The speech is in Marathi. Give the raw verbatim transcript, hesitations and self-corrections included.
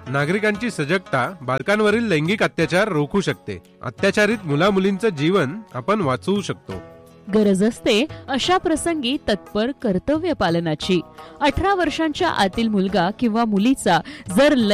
नागरिकांची सजगता बालकांवरील लैंगिक अत्याचार रोखू शकते. अत्याचारित मुला मुलींचं जीवन आपण वाचवू शकतो. गरज असते अशा प्रसंगी तत्पर कर्तव्य पालनाची. अठरा वर्षांच्या आतील मुलगा किंवा मुलीचा जर